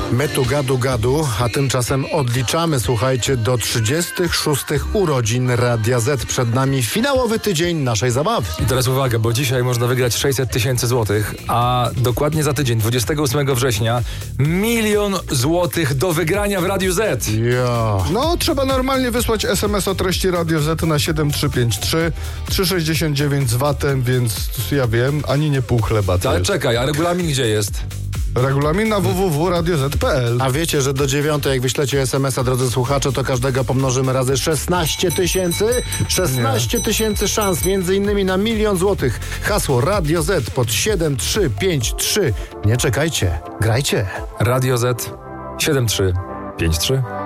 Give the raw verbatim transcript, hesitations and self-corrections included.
My tu gadu gadu, a tymczasem odliczamy, słuchajcie, do trzydziestych szóstych urodzin Radia Z. Przed nami finałowy tydzień naszej zabawy. I teraz uwaga, bo dzisiaj można wygrać sześćset tysięcy złotych, a dokładnie za tydzień, dwudziestego ósmego września, milion złotych do wygrania w Radiu Z. Ja. No, trzeba normalnie wysłać es em es o treści Radio Z na siedem trzy pięć trzy trzy sześćdziesiąt dziewięć z vatem, więc ja wiem, ani nie pół chleba. To Ale jest. czekaj, a regulamin gdzie jest? Regulamin na w w w kropka radio z kropka p l. A wiecie, że do dziewiątej, jak wyślecie es em es a, drodzy słuchacze, to każdego pomnożymy razy szesnaście tysięcy. szesnaście tysięcy szans, między innymi na milion złotych. Hasło Radio Z pod siedem trzy pięć trzy. Nie czekajcie, grajcie. Radio Z siedem trzy pięć trzy.